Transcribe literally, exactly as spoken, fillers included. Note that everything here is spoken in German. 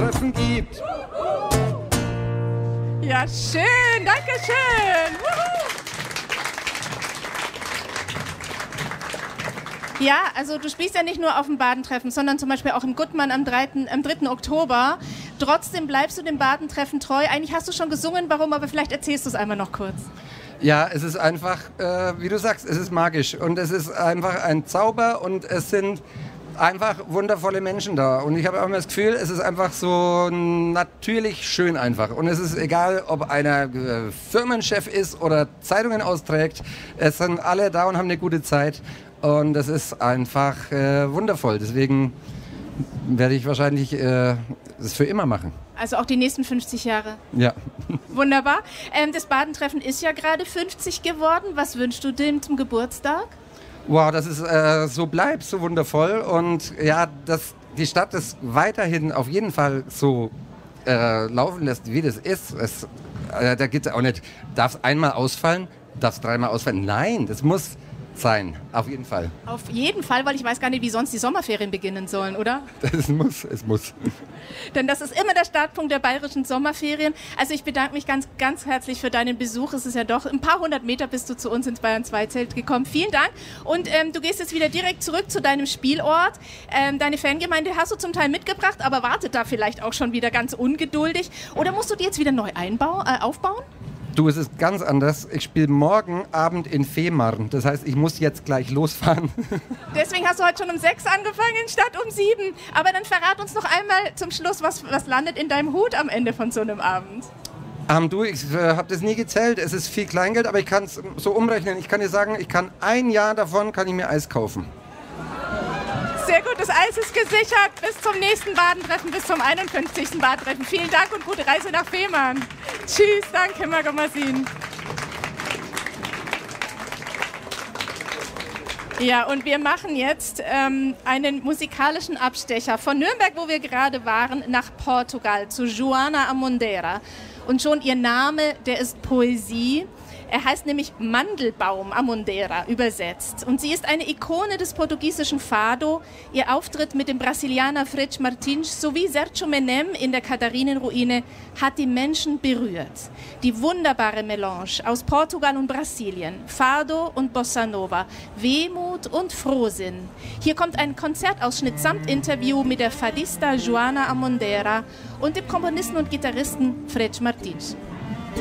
Badentreffen gibt. Ja, schön, danke schön. Ja, also du spielst ja nicht nur auf dem Badentreffen, sondern zum Beispiel auch im Gutmann am dritten, am dritten Oktober. Trotzdem bleibst du dem Badentreffen treu. Eigentlich hast du schon gesungen, warum, aber vielleicht erzählst du es einmal noch kurz. Ja, es ist einfach, äh, wie du sagst, es ist magisch und es ist einfach ein Zauber und es sind einfach wundervolle Menschen da. Und ich habe auch immer das Gefühl, es ist einfach so natürlich schön einfach. Und es ist egal, ob einer äh, Firmenchef ist oder Zeitungen austrägt. Es sind alle da und haben eine gute Zeit. Und das ist einfach äh, wundervoll. Deswegen werde ich wahrscheinlich äh, das für immer machen. Also auch die nächsten fünfzig Jahre? Ja. Wunderbar. Ähm, das Badentreffen ist ja gerade fünfzig geworden. Was wünschst du dem zum Geburtstag? Wow, dass es äh, so bleibt, so wundervoll. Und ja, dass die Stadt es weiterhin auf jeden Fall so äh, laufen lässt, wie das ist. Es, äh, da geht es auch nicht, darf es einmal ausfallen, darf es dreimal ausfallen. Nein, das muss sein, auf jeden Fall. Auf jeden Fall, weil ich weiß gar nicht, wie sonst die Sommerferien beginnen sollen, oder? Es muss, es muss. Denn das ist immer der Startpunkt der bayerischen Sommerferien. Also ich bedanke mich ganz, ganz herzlich für deinen Besuch. Es ist ja doch ein paar hundert Meter bist du zu uns ins Bayern zwei Zelt gekommen. Vielen Dank. Und ähm, du gehst jetzt wieder direkt zurück zu deinem Spielort. Ähm, deine Fangemeinde hast du zum Teil mitgebracht, aber wartet da vielleicht auch schon wieder ganz ungeduldig. Oder musst du die jetzt wieder neu einbauen, äh, aufbauen? Du, es ist ganz anders. Ich spiele morgen Abend in Fehmarn. Das heißt, ich muss jetzt gleich losfahren. Deswegen hast du heute schon um sechs angefangen statt um sieben. Aber dann verrat uns noch einmal zum Schluss, was, was landet in deinem Hut am Ende von so einem Abend? Ähm, du, ich äh, habe das nie gezählt. Es ist viel Kleingeld, aber ich kann es so umrechnen. Ich kann dir sagen, ich kann ein Jahr davon kann ich mir Eis kaufen. Sehr gut, das Eis ist gesichert. Bis zum nächsten Badentreffen, bis zum einundfünfzigsten Badentreffen. Vielen Dank und gute Reise nach Fehmarn. Tschüss, danke, Magomasin. Ja, und wir machen jetzt ähm, einen musikalischen Abstecher von Nürnberg, wo wir gerade waren, nach Portugal, zu Joana Amondera. Und schon ihr Name, der ist Poesie. Er heißt nämlich Mandelbaum Amondera, übersetzt. Und sie ist eine Ikone des portugiesischen Fado. Ihr Auftritt mit dem Brasilianer Frei Martins sowie Sergio Menem in der Katharinenruine hat die Menschen berührt. Die wunderbare Melange aus Portugal und Brasilien, Fado und Bossa Nova, Wehmut und Frohsinn. Hier kommt ein Konzertausschnitt samt Interview mit der Fadista Joana Amondera und dem Komponisten und Gitarristen Frei Martins.